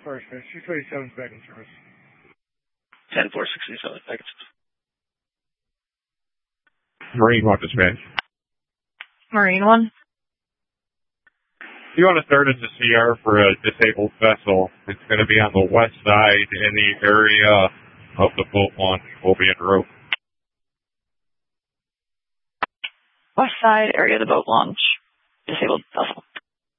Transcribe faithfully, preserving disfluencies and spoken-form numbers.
First, man. six eighty-seven's back in service. ten four sixty-seven, back in service. Marine one dispatch. Marine one. You want to start as a C R for a disabled vessel. It's going to be on the west side in the area of the boat launch. We'll be en route. West side area of the boat launch. Disabled vessel.